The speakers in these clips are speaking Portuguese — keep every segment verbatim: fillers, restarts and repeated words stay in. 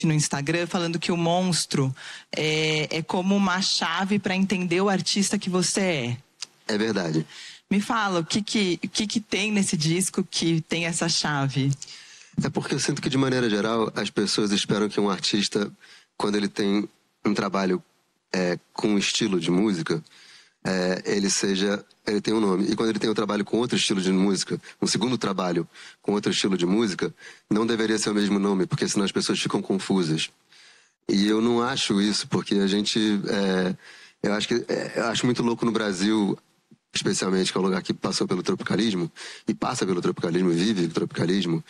no Instagram falando que o monstro é, é como uma chave para entender o artista que você é. É verdade. Me fala, o que que, o que que tem nesse disco que tem essa chave? É porque eu sinto que, de maneira geral, as pessoas esperam que um artista, quando ele tem um trabalho é, com um estilo de música, é, ele seja... ele tem um nome. E quando ele tem um trabalho com outro estilo de música, um segundo trabalho com outro estilo de música, não deveria ser o mesmo nome, porque senão as pessoas ficam confusas. E eu não acho isso, porque a gente... É, eu acho que é, eu acho muito louco no Brasil, especialmente, que é um lugar que passou pelo tropicalismo, e passa pelo tropicalismo, vive o tropicalismo,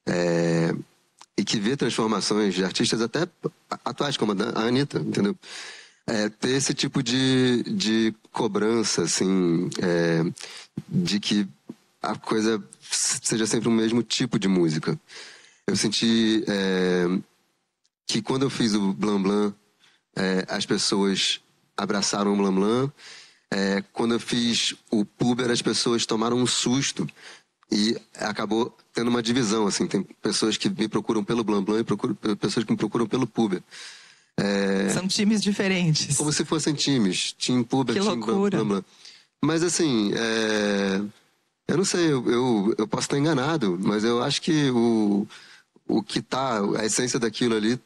é, e que vê transformações de artistas até atuais, como a Anitta, entendeu? É, ter esse tipo de, de cobrança, assim, é, de que a coisa seja sempre o mesmo tipo de música. Eu senti é, que quando eu fiz o Blam Blam, é, as pessoas abraçaram o Blam Blam. É, quando eu fiz o Puber, as pessoas tomaram um susto e acabou tendo uma divisão, assim. Tem pessoas que me procuram pelo Blam Blam e procuram, pessoas que me procuram pelo Puber. É... São times diferentes. Como se fossem times. Team Puber, que Team loucura. Blam Blam. Mas assim, é... eu não sei, eu, eu, eu posso estar enganado, mas eu acho que o, o que tá, a essência daquilo ali,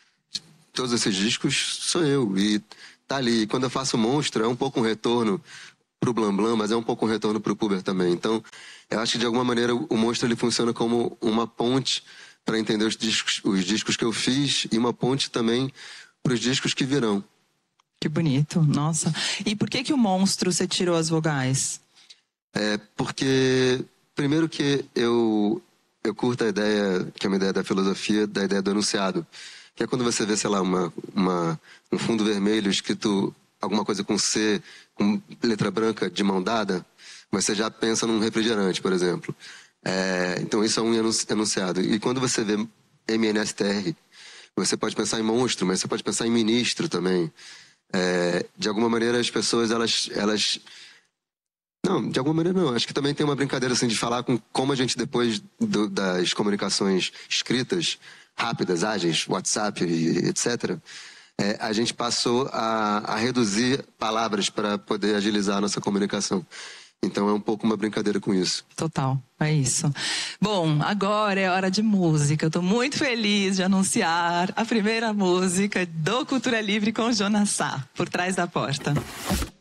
todos esses discos, sou eu. E tá ali. E quando eu faço Monstro, é um pouco um retorno pro Blam Blam, mas é um pouco um retorno pro Puber também. Então, eu acho que de alguma maneira o Monstro ele funciona como uma ponte para entender os discos, os discos que eu fiz e uma ponte também para os discos que virão. Que bonito, nossa. E por que que o Monstro você tirou as vogais? É porque, primeiro que eu, eu curto a ideia, que é uma ideia da filosofia, da ideia do enunciado. Que é quando você vê, sei lá, uma, uma, um fundo vermelho escrito alguma coisa com C, com letra branca de mão dada, você já pensa num refrigerante, por exemplo. É, então isso é um enunciado. E quando você vê M N S T R, você pode pensar em monstro, mas você pode pensar em ministro também. É, de alguma maneira as pessoas, elas, elas... Não, de alguma maneira não. Acho que também tem uma brincadeira assim, de falar com como a gente, depois do, das comunicações escritas, rápidas, ágeis, WhatsApp, etcétera, é, a gente passou a, a reduzir palavras para poder agilizar a nossa comunicação. Então é um pouco uma brincadeira com isso. Total, é isso. Bom, agora é hora de música. Eu estou muito feliz de anunciar a primeira música do Cultura Livre com Jonas Sá, Por Trás da Porta.